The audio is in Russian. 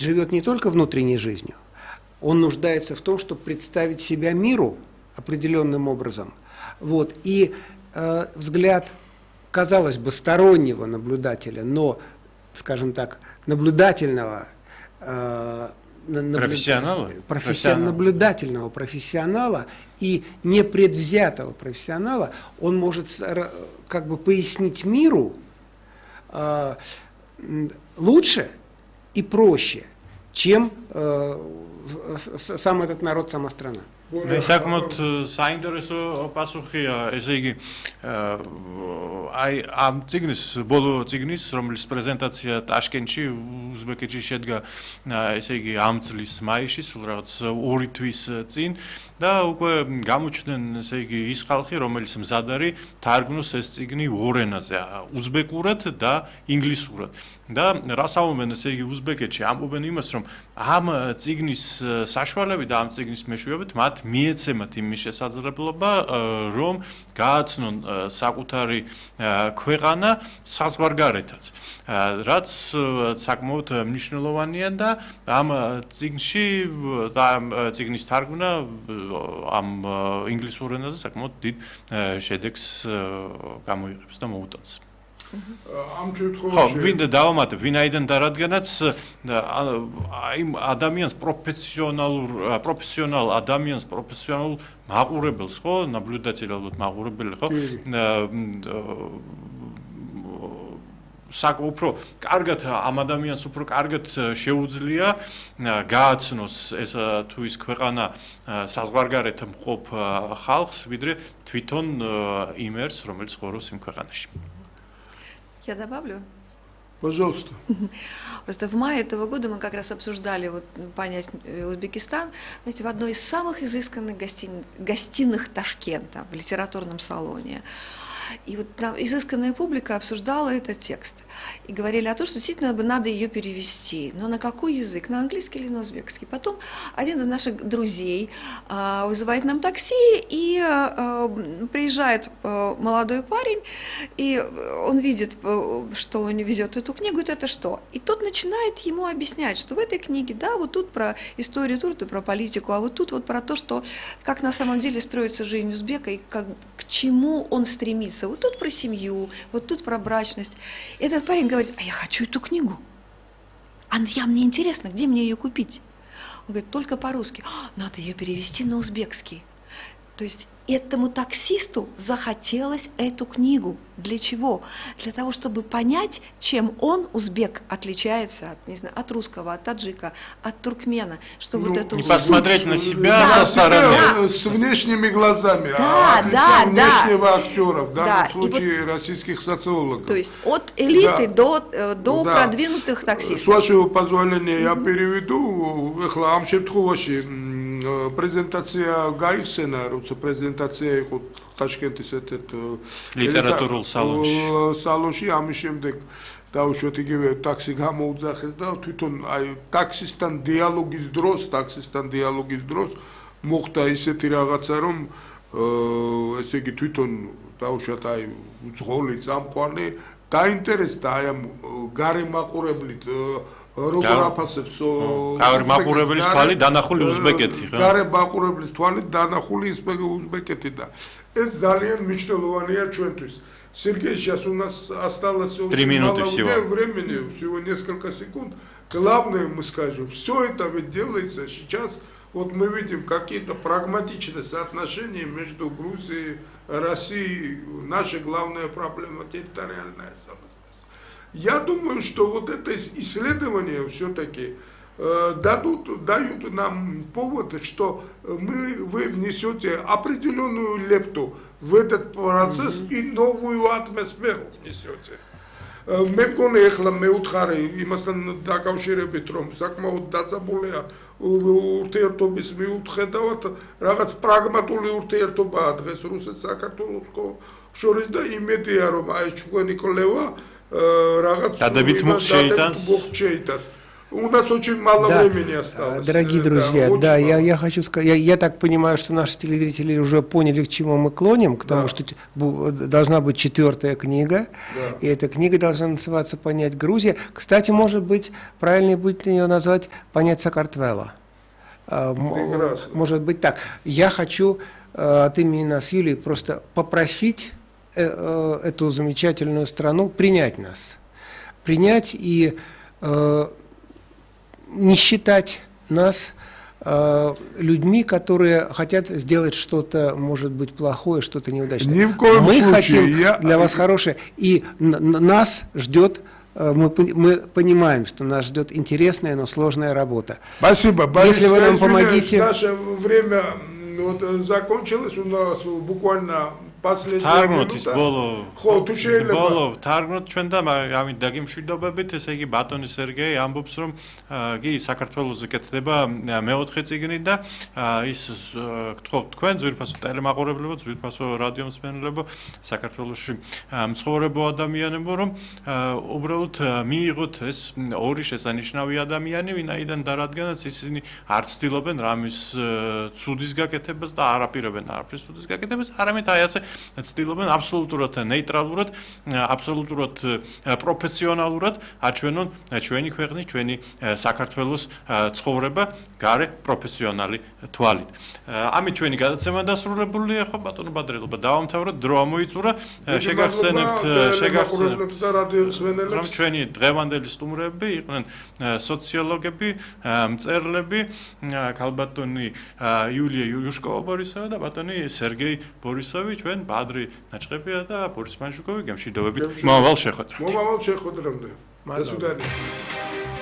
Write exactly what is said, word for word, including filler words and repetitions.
живет не только внутренней жизнью, он нуждается в том, чтобы представить себя миру определенным образом. Вот. И э, взгляд, казалось бы, стороннего наблюдателя, но, скажем так, наблюдательного, э, наблю... профессионала? Профессион... наблюдательного профессионала и непредвзятого профессионала, он может как бы пояснить миру э, лучше и проще, чем э, сам этот народ, сама страна. საკმაოდ საინტერესო პასუხია, ესე იგი, აი ამ წიგნის, ბოლო წიგნის, რომლის პრეზენტაცია ტაშკენტში, უზბეკეთში შედგა, ესე იგი, ამ წლის მაისში, სულ რაღაც ორი თვის წინ და უკვე გამოჩნდნენ, ესე იგი, ის ხალხი, რომელიც მზად არის თარგმნოს ეს წიგნი ორ ენაზე, უზბეკურად და ინგლისურად. და რასაუბრენ, ესე იგი, უზბეკეთში ამბობენ იმას, რომ ამ წიგნის საშუალებით და ამ წიგნის მეშვეობით მათ მიეცემათ იმის შესაძლებლობა, რომ გააცნონ საკუთარი ქვეყანა საზღვარგარეთაც, რაც საკმაოდ მნიშვნელოვანია და ამ წიგნში და ამ წიგნის თარგმნა ამ ინგლისურ ენაზე საკმაოდ დიდ შედეგს გამოიღებს და მოუტანს. ამ შემთხვევაში ხო, ვინდა დავამატებ, ვინაიდან და რადგანაც აი ადამიანს პროფესიონალურ პროფესიონალ ადამიანს პროფესიონალ მაყურებელს, ხო, ნაბლუდაცია ალბათ მაყურებელი, ხო? საკ უფრო კარგად ამ ადამიანს უფრო კარგად შეუძლია გააცნოს ეს თუ ის ქვეყანა საზღვარგარეთ მყოფ ხალხს, ვიდრე თვითონ იმერს, რომელიც ცხოვრობს იმ ქვეყანაში. Я добавлю? Пожалуйста. Просто в мае этого года мы как раз обсуждали вот, понять Узбекистан, знаете, в одной из самых изысканных гостин... гостиных Ташкента, в литературном салоне. И вот там изысканная публика обсуждала этот текст. И говорили о том, что действительно надо ее перевести. Но на какой язык? На английский или на узбекский? Потом один из наших друзей а, вызывает нам такси, и а, приезжает а, молодой парень, и он видит, что он везет эту книгу, и это что? И тот начинает ему объяснять, что в этой книге, да, вот тут про историю, тут и про политику, а вот тут вот про то, что как на самом деле строится жизнь узбека, и как, к чему он стремится. Вот тут про семью, вот тут про брачность. И этот парень говорит: а я хочу эту книгу. А я, мне интересно, где мне ее купить? Он говорит: только по-русски. Надо ее перевести на узбекский. То есть этому таксисту захотелось эту книгу. Для чего? Для того, чтобы понять, чем он, узбек, отличается от, не знаю, от русского, от таджика, от туркмена. Что ну, вот эту и посмотреть суть... на себя да, со стороны. Да. С внешними глазами, да, а от да, внешнего да. актера, в данном да. случае вот, российских социологов. То есть от элиты да. до, до да. продвинутых таксистов. С вашего позволения я переведу. Ეხლა ამ შემთხვევაში პრეზენტაცია გაიხსენა, როცა პრეზენტაცია იყო ტაშკენტის ერთ-ერთ ლიტერატურულ სალონში. სალონში ამის შემდეგ დაუშვათ იგივე ტაქსი გამოუძახეს და თვითონ აი ტაქსისთან დიალოგის დროს, ტაქსისთან დიალოგის დროს მოხდა ისეთი რაღაცა, რომ ესე იგი თვითონ დაუშვათ აი უძღოლი წამყვანი დაინტერესდა აი ამ გარემაყურებლით როგორ აფასებს გარე მაყურებლის თვალი დანახული უზბეკეთი ხო? გარე მაყურებლის თვალი დანახული უზბეკეთი და ეს ძალიან მნიშვნელოვანია ჩვენთვის. Сергей, сейчас у нас осталось очень мало времени, всего несколько секунд. Главное мы скажем, все это ведь делается сейчас. Вот мы видим какие-то прагматичные соотношения между Грузией, Россией. Наша главная проблема территориальная целостность. Я думаю, что вот это исследование все-таки э, дадут, дают нам повод, что мы, вы внесете определенную лепту в этот процесс mm-hmm. и новую атмосферу внесете. მე მგონი ეხლა მეუთხარი იმასთან დაკავშირებით რომ საკმაოდ დაწაბულია ურთიერთობის მიუხედავად რაღაც პრაგმატული ურთიერთობაა დღეს რუსეთ-საქართველოს შორის და იმედია რომ აი ჩვენი კვლევა რაღაც დადებით მოხ შეიტანს. У нас очень мало Да, времени осталось. дорогие Да, друзья, очень да, я, мало. я хочу сказать, я, я так понимаю, что наши телезрители уже поняли, к чему мы клоним, к тому, Да. что т- бу- должна быть четвертая книга, Да. и эта книга должна называться «Понять Грузия». Кстати, может быть, правильнее будет ее назвать «Понять Саакартвело». А, м- Прекрасно. Может быть так. Я хочу э, от имени нас, Юлии, просто попросить э, э, эту замечательную страну принять нас. Принять и э, не считать нас э, людьми, которые хотят сделать что-то, может быть, плохое, что-то неудачное. Ни в коем Мы случае. хотим Я- для вас хорошее, и н- н- нас ждет, э, мы, пон- мы понимаем, что нас ждет интересная, но сложная работа. Спасибо, Борис. Если вы я нам извиняюсь, помогите- Наше время м, вот, э, закончилось, у нас буквально последняя თარგმნოთ ის минута. ბოლო ხო, თუ შეიძლება. ბოლო თარგმნოთ ჩვენ და მაგ- ამით დაგემშვიდობებით, ესე იგი ბატონი სერგეი ამბობს, რომ აა, კი საქართველოზე კეთდება აა, მეოთხე წიგნი და აა, ის აა, გთხოვთ თქვენ ძვირფასო ტელემაყურებლებო, ძვირფასო რადიო მსმენელებო, საქართველოში აა, მცხოვრებო ადამიანებო, რომ აა, უბრალოდ აა, მიიღოთ ეს ორი შესანიშნავი ადამიანი, ვინაიდან და რადგანაც ისინი არ ცდილობენ რამის აა, ცუდის გაკეთებას და არ აპირებენ არაფრის ცუდის გაკეთებას, არამედ აი ასე ცდილობენ აბსოლუტურად ნეიტრალურად, აბსოლუტურად პროფესიონალურად აჩვენონ ჩვენი ქვეყნის, ჩვენი საქართველოს ცხოვრება გარე პროფესიონალი თვალით. ამით ჩვენი გადაცემა დასრულებულია, ხო ბატონო ბადრელობა, დავამთავროთ, დრო ამოიწურა, შეგახსენებთ, შეგახსენებთ და რადიო რომ მსმენელებს. ჩვენი დღევანდელი სტუმრები იყვნენ სოციოლოგები, მწერლები, ქალბატონი იულია იუშკოვა-ბორისოვა და ბატონი სერგეი ბორისოვი, ჩვენ ბადრი ნაჭყებია და ბორის მანჟუკოვი გემშვიდობებით მომავალ შეხვედრად. მომავალ შეხვედრამდე. მადლობა. До свидания.